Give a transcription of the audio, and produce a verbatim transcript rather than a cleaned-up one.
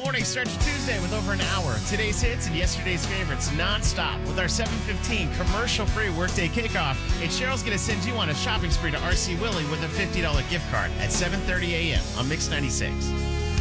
morning, stretch Tuesday with over an hour of today's hits and yesterday's favorites nonstop with our seven fifteen commercial-free workday kickoff. And Cheryl's going to send you on a shopping spree to R C Willey with a fifty dollars gift card at seven thirty a.m. on Mix ninety-six.